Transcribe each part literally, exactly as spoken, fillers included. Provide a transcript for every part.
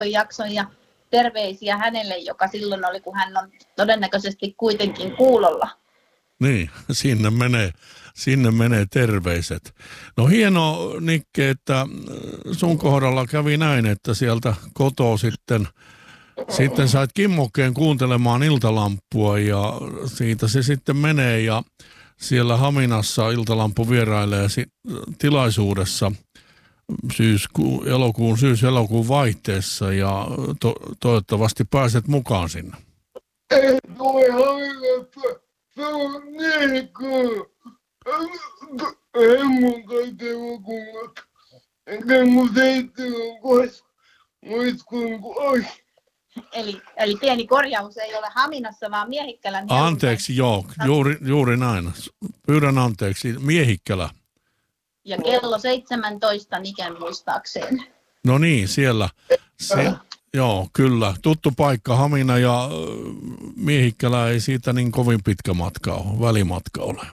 jakson ja terveisiä hänelle, joka silloin oli, kun hän on todennäköisesti kuitenkin kuulolla. Niin, sinne menee, sinne menee terveiset. No hieno, Nikke, että sun kohdalla kävi näin, että sieltä kotoa sitten, sitten sait kimmokkeen kuuntelemaan Iltalamppua ja siitä se sitten menee ja siellä Haminassa Iltalampu vierailee tilaisuudessa syyskuun, elokuun, syys-elokuun vaihteessa ja to, toivottavasti pääset mukaan sinne. Ei tule Haminassa. Se on niin kuin hemmon kaikki elokuvat. Kello seitsemän kohdassa muiskun kuin ois. Eli, eli pieni korjaus ei ole Haminassa, vaan Miehikkälän. Anteeksi, joo, juuri, juuri näin. Pyydän anteeksi, Miehikkälä. Ja kello seitsemäntoista Niken muistaakseen. No niin, siellä. Se, joo, kyllä. Tuttu paikka, Hamina ja Miehikkälä ei siitä niin kovin pitkä matka ole, välimatka ole.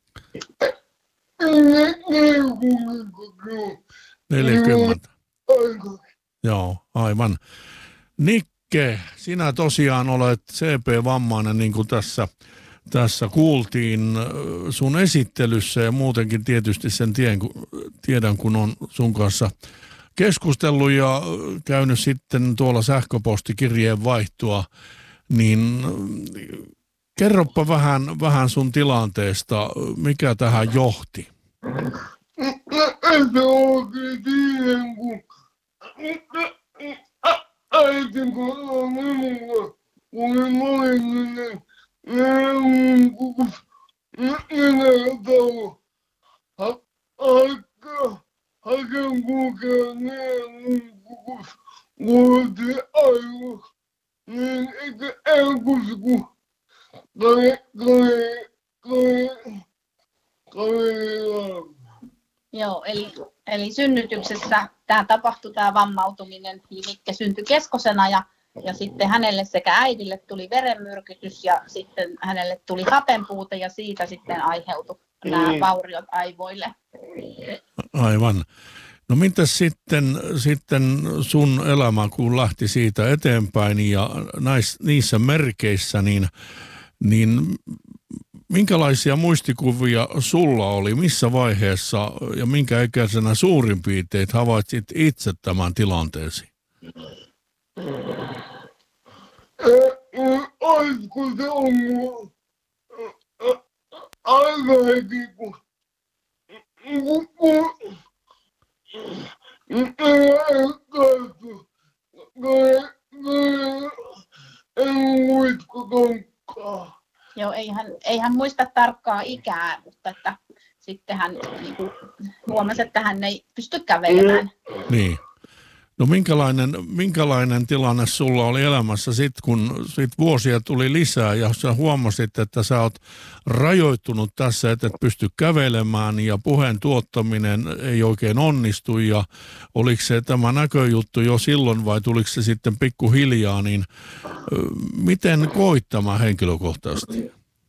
neljäkymmentä. Joo, aivan. Nikke, sinä tosiaan olet C P-vammainen, niin kuin tässä, tässä kuultiin sun esittelyssä ja muutenkin tietysti sen tien, tiedän, kun on sun kanssa keskustellut ja käynyt sitten tuolla sähköpostikirjeen vaihtoa, niin kerropa vähän, vähän sun tilanteesta, mikä tähän johti? Se on kyllä siihen, kun äitin kotona minulla, kun mä olin niin minun kukus nenällä talo. Aika haken kulkea nenän kukus kuultiin aivoksi. Niin eikä elkus kun kai kai kai kai Joo, eli, eli synnytyksessä tämä tapahtui, tämä vammautuminen, eli Nikke syntyi keskosena ja, ja sitten hänelle sekä äidille tuli verenmyrkytys ja sitten hänelle tuli hapenpuute ja siitä sitten aiheutui nämä vauriot aivoille. Aivan. No mitäs sitten, sitten sun elämä, kun lähti siitä eteenpäin ja näissä, niissä merkeissä, niin, niin minkälaisia muistikuvia sulla oli, missä vaiheessa ja minkä ikäisenä suurin piirtein havaitsit itse tämän tilanteesi? Olisiko se ollut aika heti, kun en muista tonkkaa. Joo, ei hän, ei hän muista tarkkaa ikää, mutta että sitten hän niin kuin huomasi, että hän ei pysty kävelemään. Niin. No minkälainen, minkälainen tilanne sulla oli elämässä sitten, kun sit vuosia tuli lisää ja sä huomasit, että sä oot rajoittunut tässä, että et pysty kävelemään ja puheen tuottaminen ei oikein onnistu ja oliko se tämä näköjuttu jo silloin vai tuliko se sitten pikkuhiljaa, niin miten koit tämä henkilökohtaisesti?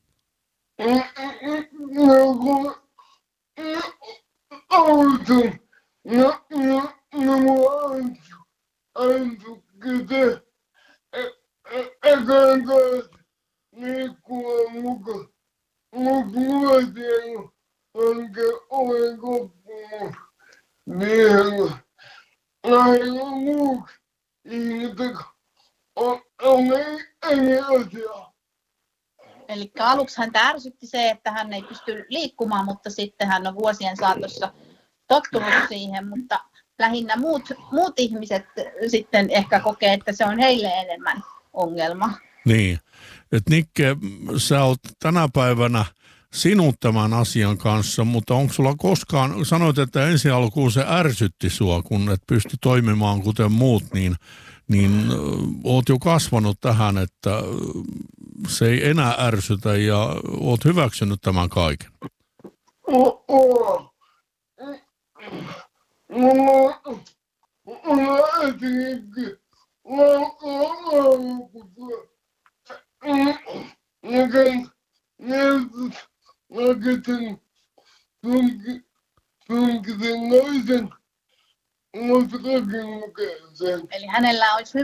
No, no, no, mulla on kyllä ekään kanssa liikkua mukaan. Mut luotiin hanke oven koppuun vielä. Näillä muuksi ihmiset on, on eri asia. Eli aluksi häntä ärsytti se, että hän ei pysty liikkumaan, mutta sitten hän on vuosien saatossa tottunut siihen, mutta lähinnä muut, muut ihmiset sitten ehkä kokee, että se on heille enemmän ongelma. Niin, että Nikke, sä oot tänä päivänä sinut tämän asian kanssa, mutta onko sulla koskaan, sanoit, että ensi alkuun se ärsytti sua, kun et pysty toimimaan kuten muut, niin, niin oot jo kasvanut tähän, että se ei enää ärsytä ja oot hyväksynyt tämän kaiken. Oh, oh. Mulla on äitikin laukutua. Näkään näytys näkytin tunkitin naisen Mutta kaiken lukee sen. Eli hänellä olisi